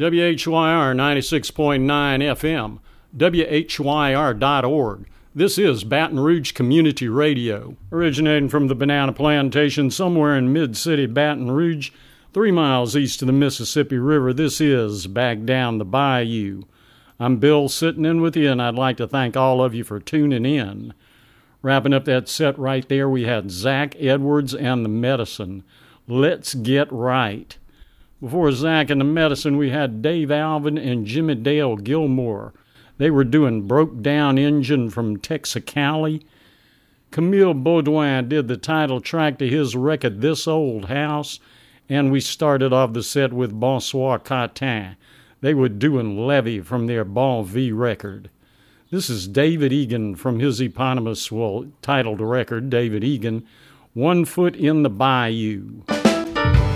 WHYR 96.9 FM, WHYR.org. This is Baton Rouge Community Radio, originating from the Banana Plantation somewhere in Mid-City, Baton Rouge, 3 miles east of the Mississippi River. This is Back Down the Bayou. I'm Bill sitting in with you, and I'd like to thank all of you for tuning in. Wrapping up that set right there, we had Zach Edwards and the Medicine. Let's Get Right. Before Zach and the Medicine, we had Dave Alvin and Jimmy Dale Gilmore. They were doing Broke Down Engine from Texicali. Camille Baudouin did the title track to his record, This Old House. And we started off the set with Bonsoir Cartin. They were doing Levy from their Bon V record. This is David Egan from his eponymous, titled record, David Egan, One Foot in the Bayou.